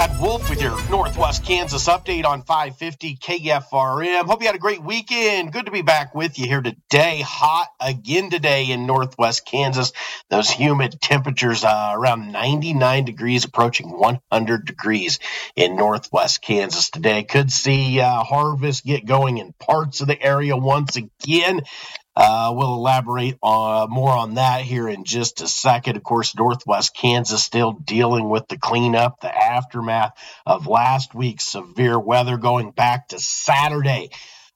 Chad Wolf with your Northwest Kansas update on 550 KFRM. Hope you had a great weekend. Good to be back with you here today. Hot again today in Northwest Kansas. Those humid temperatures around 99 degrees, approaching 100 degrees in Northwest Kansas today. Could see harvest get going in parts of the area once again. We'll elaborate more on that here in just a second. Of course, Northwest Kansas still dealing with the cleanup, the aftermath of last week's severe weather going back to Saturday.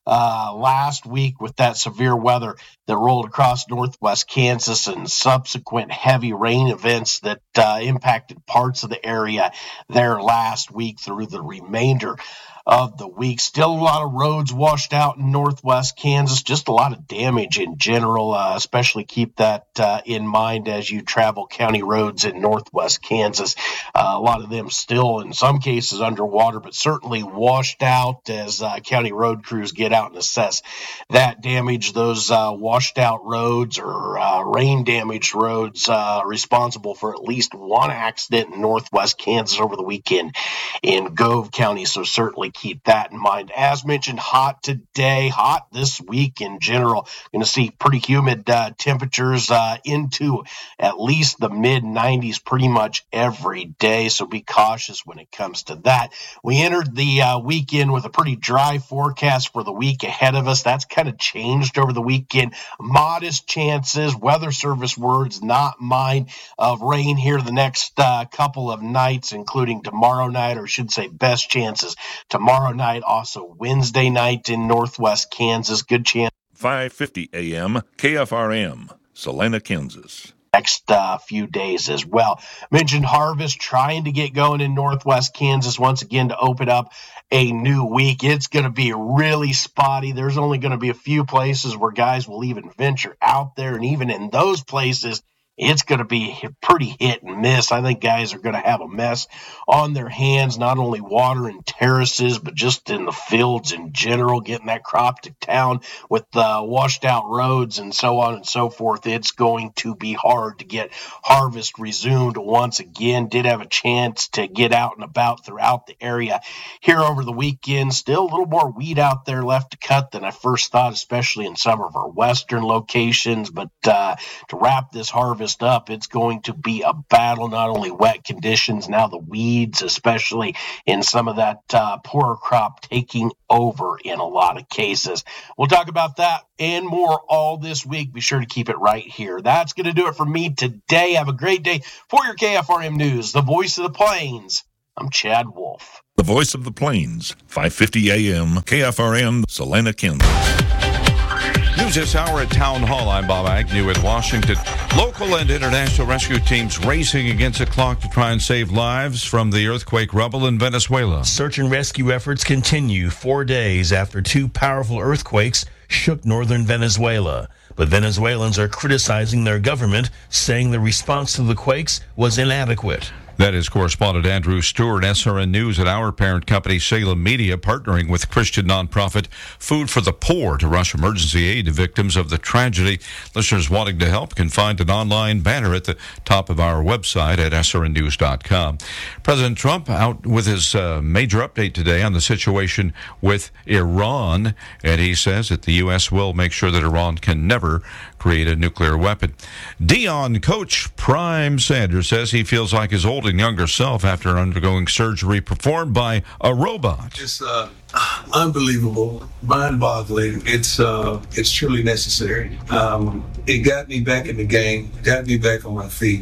Last week with that severe weather that rolled across Northwest Kansas and subsequent heavy rain events that impacted parts of the area there last week through the remainder of the week. Still a lot of roads washed out in Northwest Kansas, just a lot of damage in general, especially keep that in mind as you travel county roads in Northwest Kansas. A lot of them still in some cases underwater, but certainly washed out as county road crews get out and assess that damage. Those washed out roads or rain damaged roads responsible for at least one accident in Northwest Kansas over the weekend in Gove County, so certainly keep that in mind. As mentioned, hot today, hot this week in general. Going to see pretty humid temperatures into at least the mid-90s pretty much every day, so be cautious when it comes to that. We entered the weekend with a pretty dry forecast for the week ahead of us. That's kind of changed over the weekend. Modest chances, Weather Service words, not mine, of rain here the next couple of nights, including tomorrow night, or I should say best chances tomorrow night, also Wednesday night in Northwest Kansas. Good chance. 550 AM, KFRM, Salina, Kansas. Next few days as well. Mentioned harvest trying to get going in Northwest Kansas once again to open up a new week. It's going to be really spotty. There's only going to be a few places where guys will even venture out there, and even in those places, it's going to be pretty hit and miss. I think guys are going to have a mess on their hands, not only water and terraces, but just in the fields in general, getting that crop to town with washed out roads and so on and so forth. It's going to be hard to get harvest resumed once again. Did have a chance to get out and about throughout the area here over the weekend. Still a little more weed out there left to cut than I first thought, especially in some of our western locations. But to wrap this harvest up, it's going to be a battle. Not only wet conditions, now the weeds, especially in some of that poorer crop, taking over in a lot of cases. We'll talk about that and more all this week. Be sure to keep it right here. That's going to do it for me today. Have a great day. For your KFRM News, the voice of the Plains, I'm Chad Wolf. The voice of the Plains, 550 AM, KFRM, Salina, Kansas. News this hour at Town Hall. I'm Bob Agnew in Washington. Local and international rescue teams racing against the clock to try and save lives from the earthquake rubble in Venezuela. Search and rescue efforts continue 4 days after two powerful earthquakes shook northern Venezuela. But Venezuelans are criticizing their government, saying the response to the quakes was inadequate. That is correspondent Andrew Stewart, SRN News, and our parent company, Salem Media, partnering with Christian nonprofit Food for the Poor to rush emergency aid to victims of the tragedy. Listeners wanting to help can find an online banner at the top of our website at srnnews.com. President Trump out with his major update today on the situation with Iran, and he says that the U.S. will make sure that Iran can never create a nuclear weapon. Dion coach Prime Sanders says he feels like his old and younger self after undergoing surgery performed by a robot. It's unbelievable, mind-boggling. It's truly necessary. It got me back in the game, got me back on my feet,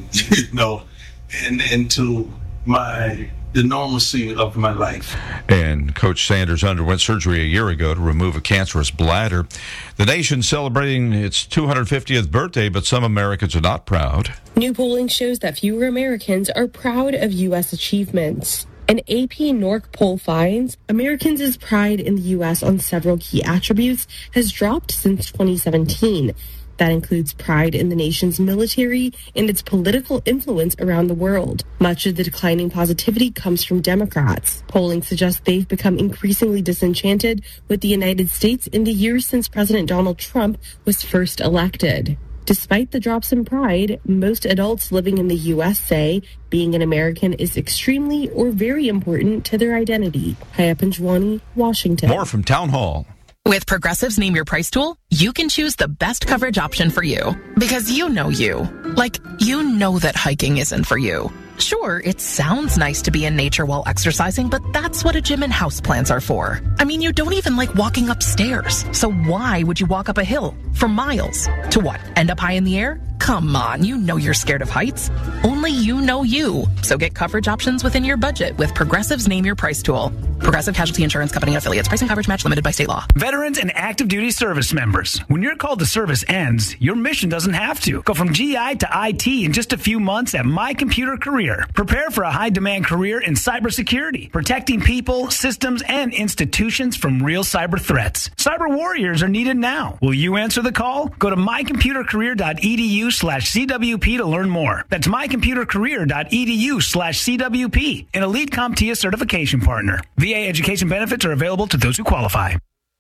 and into the normalcy of my life. And Coach Sanders underwent surgery a year ago to remove a cancerous bladder. The nation's celebrating its 250th birthday, but some Americans are not proud. New polling shows that fewer Americans are proud of U.S. achievements. An AP NORC poll finds Americans' pride in the U.S. on several key attributes has dropped since 2017. That includes pride in the nation's military and its political influence around the world. Much of the declining positivity comes from Democrats. Polling suggests they've become increasingly disenchanted with the United States in the years since President Donald Trump was first elected. Despite the drops in pride, most adults living in the U.S. say being an American is extremely or very important to their identity. Haya Panjwani, Washington. More from Town Hall. With Progressive's Name Your Price tool, you can choose the best coverage option for you. Because you know you. Like, you know that hiking isn't for you. Sure, it sounds nice to be in nature while exercising, but that's what a gym and houseplants are for. I mean, you don't even like walking upstairs. So why would you walk up a hill for miles? To what? End up high in the air? Come on, you know you're scared of heights. Only you know you. So get coverage options within your budget with Progressive's Name Your Price tool. Progressive Casualty Insurance Company and affiliates. Price and coverage match limited by state law. Veterans and active duty service members. When your call to service ends, your mission doesn't have to. Go from GI to IT in just a few months at My Computer Career. Prepare for a high-demand career in cybersecurity, protecting people, systems, and institutions from real cyber threats. Cyber warriors are needed now. Will you answer the call? Go to mycomputercareer.edu/CWP to learn more. That's mycomputercareer.edu/CWP, an elite CompTIA certification partner. VA education benefits are available to those who qualify.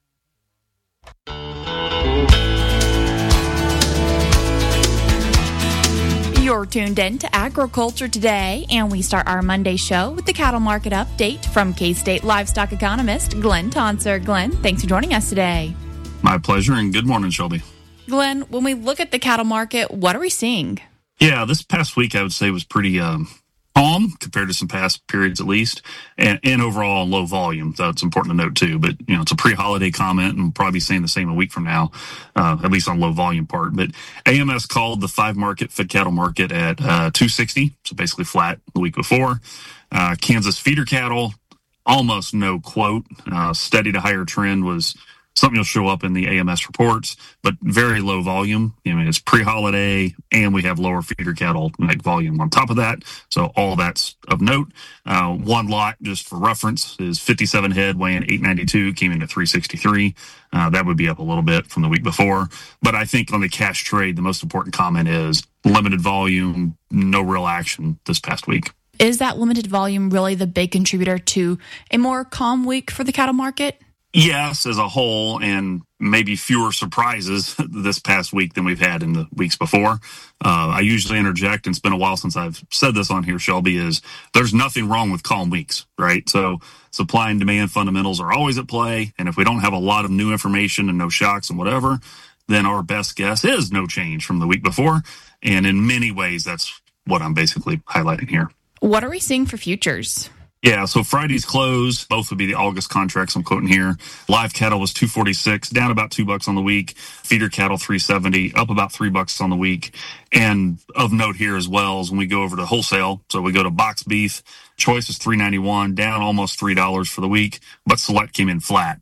You're tuned in to Agriculture Today, and we start our Monday show with the cattle market update from K-State livestock economist Glenn Tonsor. Glenn, thanks for joining us today. My pleasure, and good morning, Shelby. Glenn, when we look at the cattle market, what are we seeing? Yeah, this past week I would say was pretty calm compared to some past periods at least, and overall low volume. That's important to note too, but it's a pre-holiday comment and we'll probably be saying the same a week from now, at least on low volume part. But AMS called the 5-market fed cattle market at 260, so basically flat the week before. Kansas feeder cattle, almost no quote, steady to higher trend was something will show up in the AMS reports, but very low volume. It's pre-holiday, and we have lower feeder cattle neck volume on top of that. So all that's of note. One lot, just for reference, is 57 head weighing 892, came in at 363. That would be up a little bit from the week before. But I think on the cash trade, the most important comment is limited volume, no real action this past week. Is that limited volume really the big contributor to a more calm week for the cattle market? Yes, as a whole, and maybe fewer surprises this past week than we've had in the weeks before. I usually interject, and it's been a while since I've said this on here, Shelby, is there's nothing wrong with calm weeks, right? So supply and demand fundamentals are always at play, and if we don't have a lot of new information and no shocks and whatever, then our best guess is no change from the week before. And in many ways, that's what I'm basically highlighting here. What are we seeing for futures? Yeah, so Friday's close, both would be the August contracts I'm quoting here. Live cattle was $246, down about $2 on the week. Feeder cattle $370, up about $3 on the week. And of note here as well is when we go over to wholesale, so we go to box beef, choice is $391, down almost $3 for the week, but select came in flat.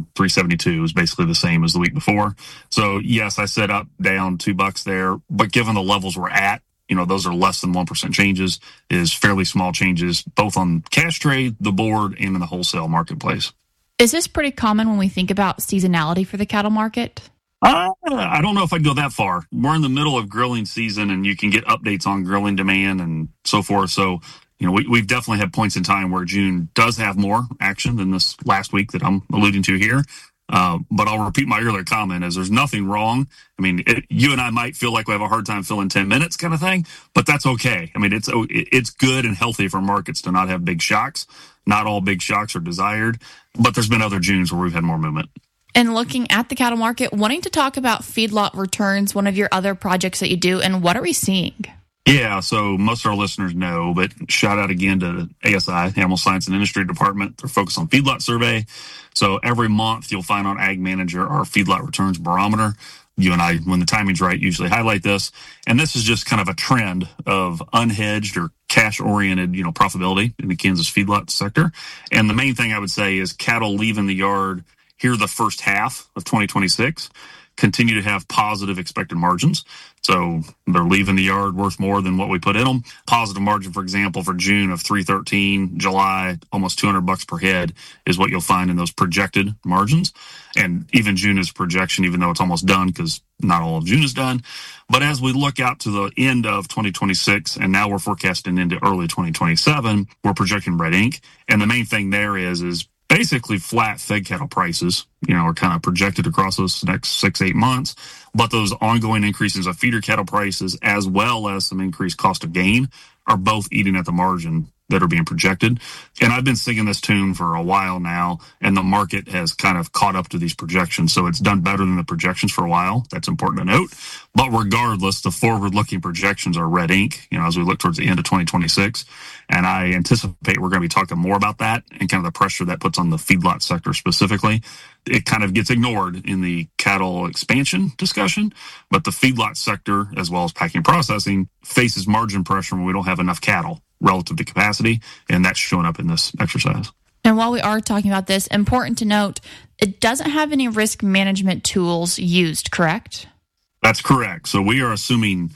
$372 is basically the same as the week before. So yes, I said up, down $2 there, but given the levels we're at, those are less than 1% changes, is fairly small changes, both on cash trade, the board, and in the wholesale marketplace. Is this pretty common when we think about seasonality for the cattle market? I don't know if I'd go that far. We're in the middle of grilling season, and you can get updates on grilling demand and so forth. So, we've definitely had points in time where June does have more action than this last week that I'm alluding to here. But I'll repeat my earlier comment is there's nothing wrong. I mean, you and I might feel like we have a hard time filling 10 minutes kind of thing, but that's okay. I mean, it's good and healthy for markets to not have big shocks. Not all big shocks are desired, but there's been other Junes where we've had more movement. And looking at the cattle market, wanting to talk about feedlot returns, one of your other projects that you do, and what are we seeing? Yeah, so most of our listeners know, but shout out again to ASI, Animal Science and Industry Department. They're focused on feedlot survey. So every month you'll find on Ag Manager our feedlot returns barometer. You and I, when the timing's right, usually highlight this. And this is just kind of a trend of unhedged or cash-oriented, profitability in the Kansas feedlot sector. And the main thing I would say is cattle leaving the yard here the first half of 2026 continue to have positive expected margins. So they're leaving the yard worth more than what we put in them. Positive margin, for example, for June of $313, July, almost $200 per head is what you'll find in those projected margins. And even June is projection, even though it's almost done because not all of June is done. But as we look out to the end of 2026, and now we're forecasting into early 2027, we're projecting red ink. And the main thing there is basically flat fed cattle prices, are kind of projected across those next 6-8 months. But those ongoing increases of feeder cattle prices, as well as some increased cost of gain, are both eating at the margin that are being projected. And I've been singing this tune for a while now, and the market has kind of caught up to these projections. So it's done better than the projections for a while. That's important to note. But regardless, the forward-looking projections are red ink, as we look towards the end of 2026. And I anticipate we're going to be talking more about that and kind of the pressure that puts on the feedlot sector specifically. It kind of gets ignored in the cattle expansion discussion, but the feedlot sector, as well as packing and processing, faces margin pressure when we don't have enough cattle relative to capacity, and that's showing up in this exercise. And while we are talking about this, important to note, it doesn't have any risk management tools used, correct? That's correct. So we are assuming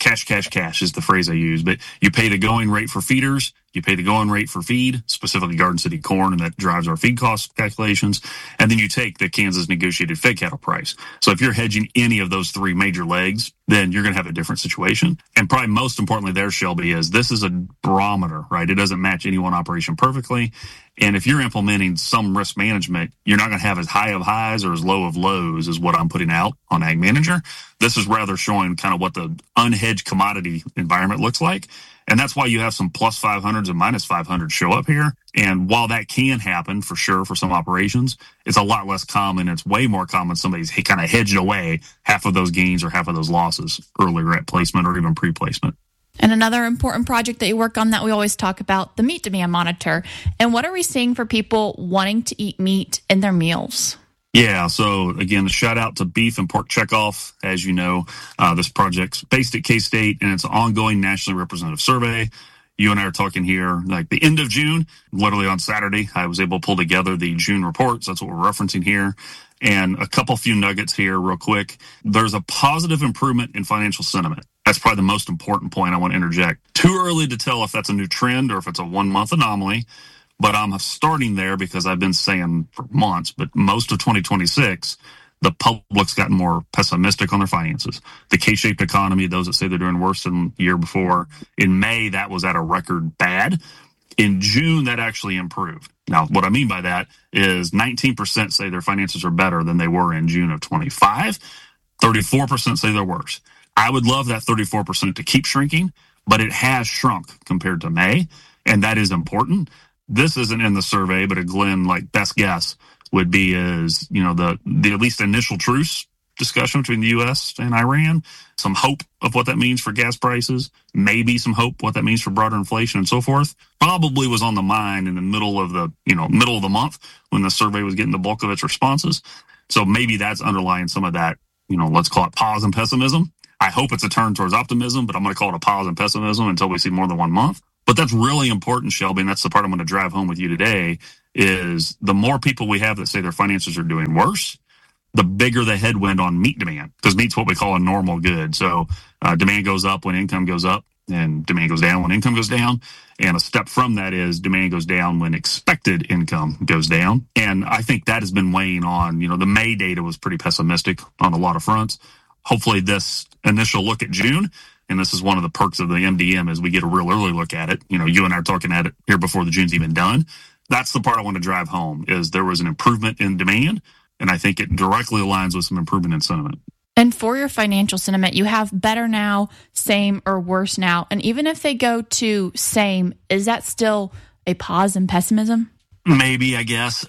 cash is the phrase I use, but you pay the going rate for feeders, you pay the going rate for feed, specifically Garden City corn, and that drives our feed cost calculations. And then you take the Kansas negotiated fed cattle price. So if you're hedging any of those three major legs, then you're going to have a different situation. And probably most importantly there, Shelby, is this is a barometer, right? It doesn't match any one operation perfectly. And if you're implementing some risk management, you're not going to have as high of highs or as low of lows as what I'm putting out on Ag Manager. This is rather showing kind of what the unhedged commodity environment looks like. And that's why you have some plus 500s and minus 500s show up here. And while that can happen for sure for some operations, it's a lot less common. It's way more common somebody's kind of hedged away half of those gains or half of those losses earlier at placement or even pre-placement. And another important project that you work on that we always talk about, the meat demand monitor. And what are we seeing for people wanting to eat meat in their meals? Yeah, so again, a shout out to Beef and Pork Checkoff. As you know, this project's based at K-State, and it's an ongoing nationally representative survey. You and I are talking here like the end of June, literally on Saturday. I was able to pull together the June reports. That's what we're referencing here. And a few nuggets here real quick. There's a positive improvement in financial sentiment. That's probably the most important point I want to interject. Too early to tell if that's a new trend or if it's a 1-month anomaly. But I'm starting there because I've been saying for months, but most of 2026, the public's gotten more pessimistic on their finances. The K-shaped economy, those that say they're doing worse than the year before. In May, that was at a record bad. In June, that actually improved. Now, what I mean by that is 19% say their finances are better than they were in June of 25. 34% say they're worse. I would love that 34% to keep shrinking, but it has shrunk compared to May, and that is important. This isn't in the survey, but a Glenn best guess would be is, the at least initial truce discussion between the U.S. and Iran, some hope of what that means for gas prices, maybe some hope what that means for broader inflation and so forth, probably was on the mind in the middle of the month when the survey was getting the bulk of its responses. So maybe that's underlying some of that, let's call it pause and pessimism. I hope it's a turn towards optimism, but I'm going to call it a pause and pessimism until we see more than 1 month. But that's really important, Shelby, and that's the part I'm going to drive home with you today, is the more people we have that say their finances are doing worse, the bigger the headwind on meat demand, because meat's what we call a normal good. So demand goes up when income goes up, and demand goes down when income goes down. And a step from that is demand goes down when expected income goes down. And I think that has been weighing on, the May data was pretty pessimistic on a lot of fronts. Hopefully this initial look at June, and this is one of the perks of the MDM, is we get a real early look at it. You and I are talking at it here before the June's even done. That's the part I want to drive home, is there was an improvement in demand, and I think it directly aligns with some improvement in sentiment. And for your financial sentiment, you have better now, same, or worse now. And even if they go to same, is that still a pause in pessimism? Maybe, I guess.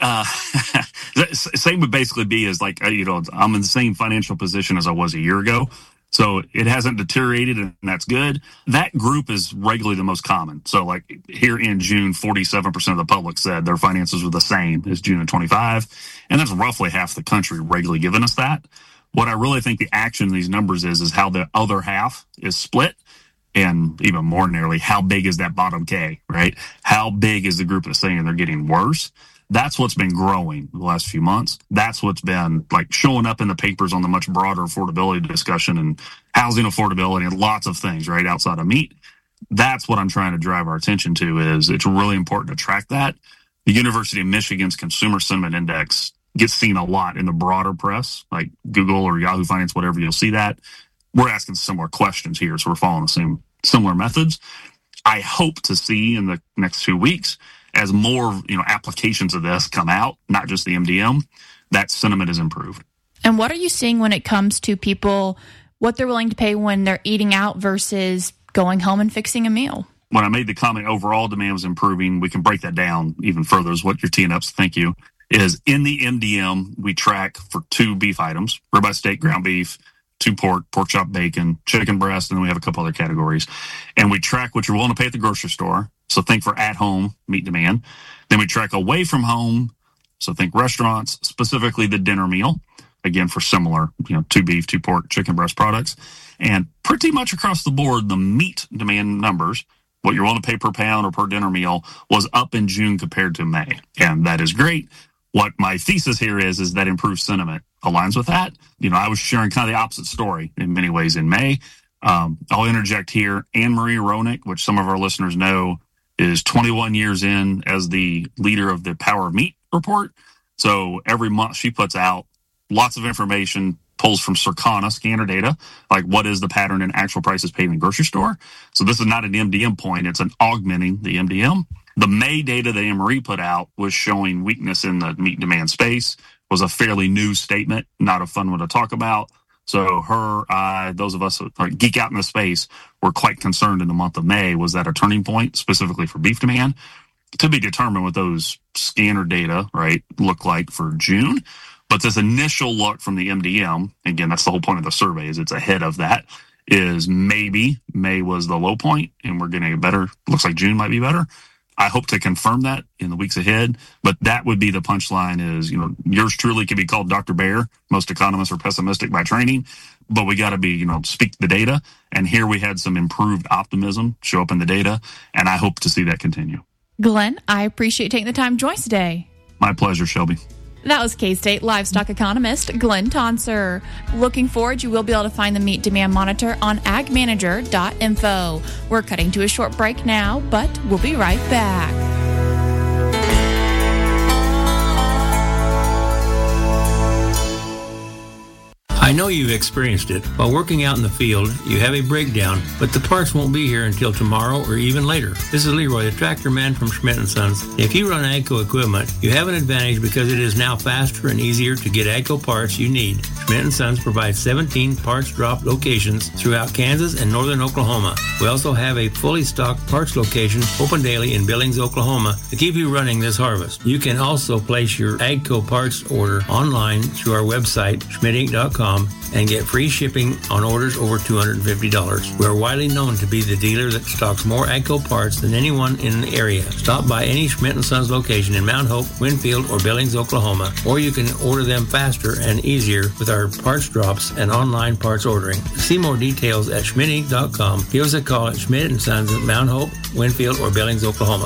Same would basically be as I'm in the same financial position as I was a year ago. So it hasn't deteriorated, and that's good. That group is regularly the most common. So here in June, 47% of the public said their finances were the same as June of 25. And that's roughly half the country regularly giving us that. What I really think the action in these numbers is how the other half is split. And even more nearly, how big is that bottom K, right? How big is the group that's saying they're getting worse? That's what's been growing the last few months. That's what's been showing up in the papers on the much broader affordability discussion and housing affordability and lots of things, right, outside of meat. That's what I'm trying to drive our attention to, is it's really important to track that. The University of Michigan's Consumer Sentiment Index gets seen a lot in the broader press, like Google or Yahoo Finance, whatever, you'll see that. We're asking similar questions here, so we're following the same similar methods. I hope to see in the next 2 weeks as more, applications of this come out, not just the MDM, that sentiment is improved. And what are you seeing when it comes to people, what they're willing to pay when they're eating out versus going home and fixing a meal? When I made the comment overall demand was improving, we can break that down even further, is what you're teeing up, so thank you, is in the MDM, we track for 2 beef items, ribeye steak, ground beef, 2 pork chop, bacon, chicken breast, and then we have a couple other categories. And we track what you're willing to pay at the grocery store. So think for at-home meat demand. Then we track away from home. So think restaurants, specifically the dinner meal. Again, for similar, 2 beef, 2 pork, chicken breast products. And pretty much across the board, the meat demand numbers, what you're willing to pay per pound or per dinner meal, was up in June compared to May. And that is great. What my thesis here is that improved sentiment aligns with that. I was sharing kind of the opposite story in many ways in May. I'll interject here. Anne-Marie Ronick, which some of our listeners know, is 21 years in as the leader of the Power of Meat report. So every month she puts out lots of information, pulls from Circana scanner data, like what is the pattern in actual prices paid in the grocery store. So this is not an MDM point. It's an augmenting the MDM. The May data that Anne-Marie put out was showing weakness in the meat demand space, was a fairly new statement, not a fun one to talk about. So those of us who geek out in the space were quite concerned in the month of May. Was that a turning point specifically for beef demand? To be determined what those scanner data, look like for June. But this initial look from the MDM, again, that's the whole point of the survey, is it's ahead of that, is maybe May was the low point and we're getting better. Looks like June might be better. I hope to confirm that in the weeks ahead, but that would be the punchline is, yours truly could be called Dr. Bear. Most economists are pessimistic by training, but we got to be, speak the data. And here we had some improved optimism show up in the data, and I hope to see that continue. Glenn, I appreciate taking the time to join us today. My pleasure, Shelby. That was K-State livestock economist Glenn Tonser. Looking forward, you will be able to find the meat demand monitor on agmanager.info. We're cutting to a short break now, but we'll be right back. I know you've experienced it. While working out in the field, you have a breakdown, but the parts won't be here until tomorrow or even later. This is Leroy, the tractor man from Schmidt & Sons. If you run AGCO equipment, you have an advantage because it is now faster and easier to get AGCO parts you need. Schmidt & Sons provides 17 parts drop locations throughout Kansas and northern Oklahoma. We also have a fully stocked parts location open daily in Billings, Oklahoma to keep you running this harvest. You can also place your AGCO parts order online through our website, schmidtinc.com, and get free shipping on orders over $250. We're widely known to be the dealer that stocks more AGCO parts than anyone in the area. Stop by any Schmidt & Sons location in Mount Hope, Winfield, or Billings, Oklahoma, or you can order them faster and easier with our parts drops and online parts ordering. See more details at schmidtinc.com. Give us a call at Schmidt & Sons at Mount Hope, Winfield, or Billings, Oklahoma.